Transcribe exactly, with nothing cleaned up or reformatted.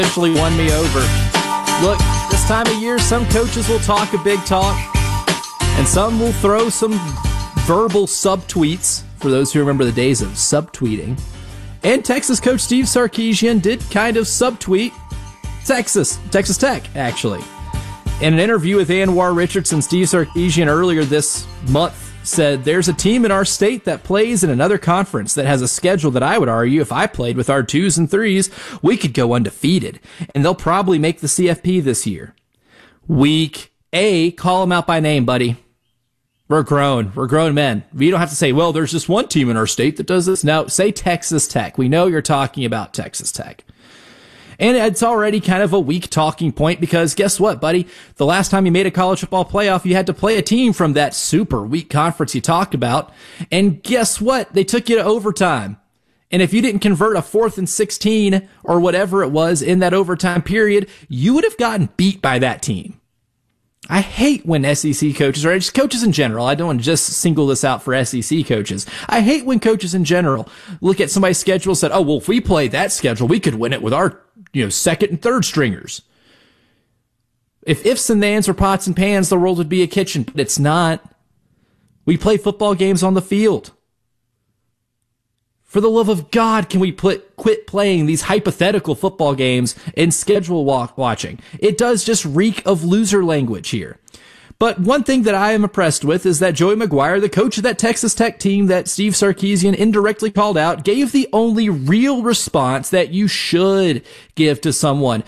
officially won me over. Look, this time of year, some coaches will talk a big talk, and some will throw some verbal subtweets, for those who remember the days of subtweeting. And Texas coach Steve Sarkisian did kind of subtweet Texas, Texas Tech, actually. In an interview with Anwar Richardson, Steve Sarkisian earlier this month said, "There's a team in our state that plays in another conference that has a schedule that I would argue if I played with our twos and threes, we could go undefeated, and they'll probably make the C F P this year." Week A, call them out by name, buddy. We're grown. We're grown men. We don't have to say, well, there's just one team in our state that does this. No, say Texas Tech. We know you're talking about Texas Tech. And it's already kind of a weak talking point because guess what, buddy? The last time you made a college football playoff, you had to play a team from that super weak conference you talked about. And guess what? They took you to overtime. And if you didn't convert a fourth and sixteen or whatever it was in that overtime period, you would have gotten beat by that team. I hate when S E C coaches, or just coaches in general, I don't want to just single this out for S E C coaches. I hate when coaches in general look at somebody's schedule and said, oh, well, if we play that schedule, we could win it with our, you know, second and third stringers. If ifs and thans were pots and pans, the world would be a kitchen, but it's not. We play football games on the field. For the love of God, can we put quit playing these hypothetical football games and schedule walk watching? It does just reek of loser language here. But one thing that I am impressed with is that Joey McGuire, the coach of that Texas Tech team that Steve Sarkisian indirectly called out, gave the only real response that you should give to someone